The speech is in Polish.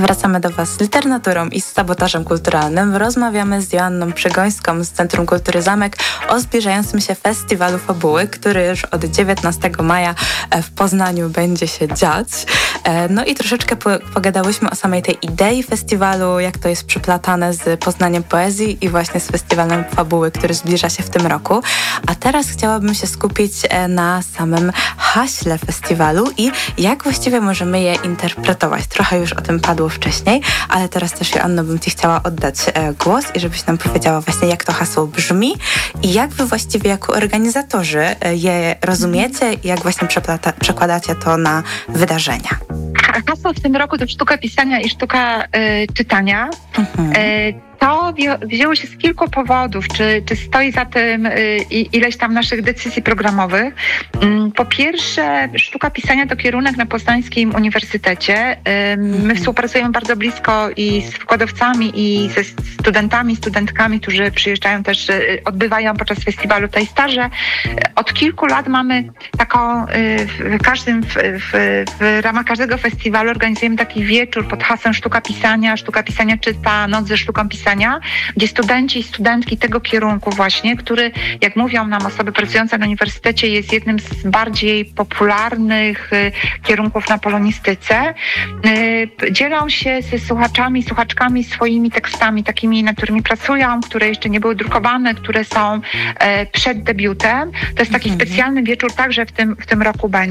Wracamy do Was z literaturą i z sabotażem kulturalnym. Rozmawiamy z Joanną Przygońską z Centrum Kultury Zamek o zbliżającym się festiwalu Fabuły, który już od 19 maja w Poznaniu będzie się dziać. No i troszeczkę pogadałyśmy o samej tej idei festiwalu, jak to jest przeplatane z Poznaniem Poezji i właśnie z festiwalem Fabuły, który zbliża się w tym roku. A teraz chciałabym się skupić na samym haśle festiwalu i jak właściwie możemy je interpretować. Trochę już o tym padło wcześniej, ale teraz też, Joanno, bym Ci chciała oddać głos i żebyś nam powiedziała właśnie, jak to hasło brzmi i jak Wy właściwie jako organizatorzy je rozumiecie i jak właśnie przekładacie to na wydarzenia. Hasło w tym roku to sztuka pisania i sztuka czytania. To wzięło się z kilku powodów, czy stoi za tym ileś tam naszych decyzji programowych. Po pierwsze, sztuka pisania to kierunek na Poznańskim Uniwersytecie. My współpracujemy bardzo blisko i z wykładowcami, i ze studentami, studentkami, którzy przyjeżdżają też, odbywają podczas festiwalu tutaj staże. Od kilku lat mamy taką, w ramach każdego festiwalu organizujemy taki wieczór pod hasłem Sztuka pisania czyta, noc ze sztuką pisania, gdzie studenci i studentki tego kierunku właśnie, który, jak mówią nam osoby pracujące na uniwersytecie, jest jednym z bardziej popularnych kierunków na polonistyce, dzielą się ze słuchaczami, słuchaczkami swoimi tekstami, takimi, nad którymi pracują, które jeszcze nie były drukowane, które są przed debiutem. To jest taki specjalny wieczór, także w tym roku będzie.